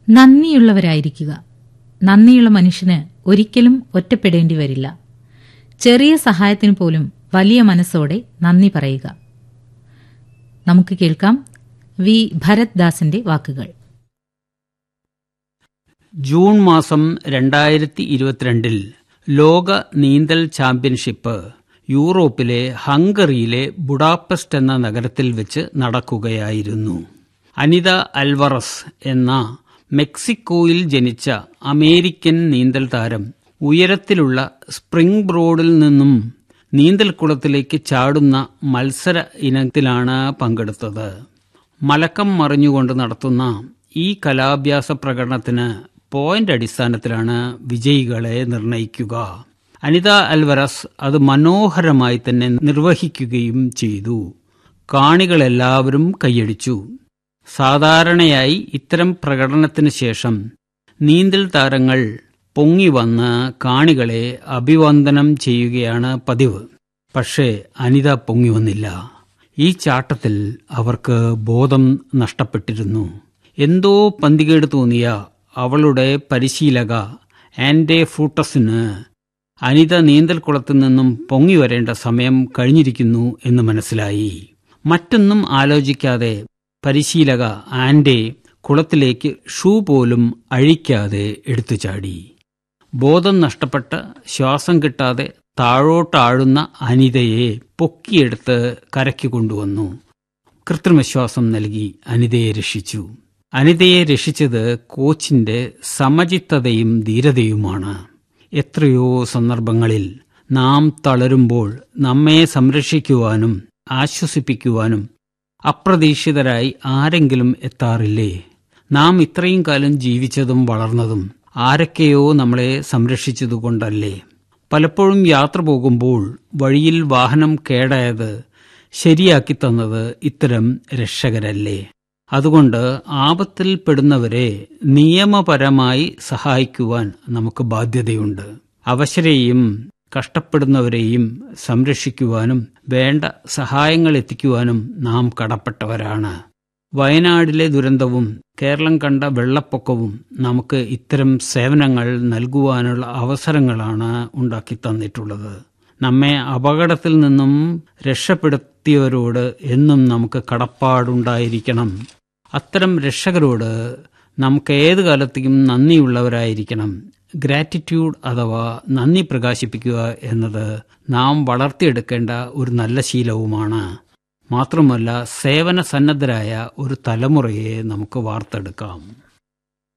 നന്ദിയുള്ളവരായിരിക്കുക. നന്ദിയുള്ള മനുഷ്യന് ഒരിക്കലും ഒറ്റപ്പെടേണ്ടി വരില്ല. ചെറിയ സഹായത്തിന് പോലും വലിയ മനസ്സോടെ നന്ദി പറയുക. നമുക്ക് കേൾക്കാം വി ഭരത് ദാസിന്റെ വാക്കുകൾ. ജൂൺ മാസം 2022 ലോക നീന്തൽ ചാമ്പ്യൻഷിപ്പ് യൂറോപ്പിലെ ഹംഗറിയിലെ ബുഡാപെസ്റ്റ് എന്ന നഗരത്തിൽ വെച്ച് നടക്കുകയായിരുന്നു. അനിത അൽവറസ് എന്ന മെക്സിക്കോയിൽ ജനിച്ച അമേരിക്കൻ നീന്തൽ താരം ഉയരത്തിലുള്ള സ്പ്രിംഗ് ബ്രോഡിൽ നിന്നും നീന്തൽക്കുളത്തിലേക്ക് ചാടുന്ന മത്സര ഇനത്തിലാണ് പങ്കെടുത്തത്. മലക്കം മറിഞ്ഞുകൊണ്ട് നടത്തുന്ന ഈ കലാഭ്യാസ പ്രകടനത്തിന് പോയിന്റ് അടിസ്ഥാനത്തിലാണ് വിജയികളെ നിർണയിക്കുക. അനിത അൽവറസ് അത് മനോഹരമായി തന്നെ നിർവഹിക്കുകയും ചെയ്തു. കാണികളെല്ലാവരും കൈയടിച്ചു. സാധാരണയായി ഇത്തരം പ്രകടനത്തിന് ശേഷം നീന്തൽ താരങ്ങൾ പൊങ്ങി വന്ന് കാണികളെ അഭിവന്ദനം ചെയ്യുകയാണ് പതിവ്. പക്ഷേ അനിത പൊങ്ങി വന്നില്ല. ഈ ചാട്ടത്തിൽ അവർക്ക് ബോധം നഷ്ടപ്പെട്ടിരുന്നു. എന്തോ പന്തികേട് തോന്നിയ അവളുടെ പരിശീലക ആൻഡെ ഫ്രൂട്ടസിന് അനിത നീന്തൽക്കുളത്തിൽ നിന്നും പൊങ്ങി വരേണ്ട സമയം കഴിഞ്ഞിരിക്കുന്നു എന്ന് മനസ്സിലായി. മറ്റൊന്നും ആലോചിക്കാതെ പരിശീലക ആൻഡെ കുളത്തിലേക്ക് ഷൂ പോലും അഴിക്കാതെ എടുത്തു ചാടി. ബോധം നഷ്ടപ്പെട്ട് ശ്വാസം കിട്ടാതെ താഴോട്ടാഴുന്ന അനിതയെ പൊക്കിയെടുത്ത് കരയ്ക്ക് കൊണ്ടുവന്നു. കൃത്രിമശ്വാസം നൽകി അനിതയെ രക്ഷിച്ചു. അനിതയെ രക്ഷിച്ചത് കോച്ചിന്റെ സമചിത്തതയും ധീരതയുമാണ്. എത്രയോ സന്ദർഭങ്ങളിൽ നാം തളരുമ്പോൾ നമ്മെ സംരക്ഷിക്കുവാനും ആശ്വസിപ്പിക്കുവാനും അപ്രതീക്ഷിതരായി ആരെങ്കിലും എത്താറില്ലേ? നാം ഇത്രയും കാലം ജീവിച്ചതും വളർന്നതും ആരൊക്കെയോ നമ്മളെ സംരക്ഷിച്ചതുകൊണ്ടല്ലേ? പലപ്പോഴും യാത്ര പോകുമ്പോൾ വഴിയിൽ വാഹനം കേടായത് ശരിയാക്കി തന്നത് ഇത്തരം രക്ഷകരല്ലേ? അതുകൊണ്ട് ആപത്തിൽ പെടുന്നവരെ നിയമപരമായി സഹായിക്കുവാൻ നമുക്ക് ബാധ്യതയുണ്ട്. അവശരെയും കഷ്ടപ്പെടുന്നവരെയും സംരക്ഷിക്കുവാനും വേണ്ട സഹായങ്ങൾ എത്തിക്കുവാനും നാം കടപ്പെട്ടവരാണ്. വയനാടിലെ ദുരന്തവും കേരളം കണ്ട വെള്ളപ്പൊക്കവും നമുക്ക് ഇത്തരം സേവനങ്ങൾ നൽകുവാനുള്ള അവസരങ്ങളാണ് ഉണ്ടാക്കി തന്നിട്ടുള്ളത്. നമ്മെ അപകടത്തിൽ നിന്നും രക്ഷപ്പെടുത്തിയവരോട് എന്നും നമുക്ക് കടപ്പാടുണ്ടായിരിക്കണം. അത്തരം രക്ഷകരോട് നമുക്ക് ഏതു കാലത്തേക്കും നന്ദിയുള്ളവരായിരിക്കണം. ഗ്രാറ്റിറ്റ്യൂഡ് അഥവാ നന്ദി പ്രകാശിപ്പിക്കുക എന്നത് നാം വളർത്തിയെടുക്കേണ്ട ഒരു നല്ല ശീലവുമാണ്. മാത്രമല്ല സേവന സന്നദ്ധരായ ഒരു തലമുറയെ നമുക്ക് വാർത്തെടുക്കാം.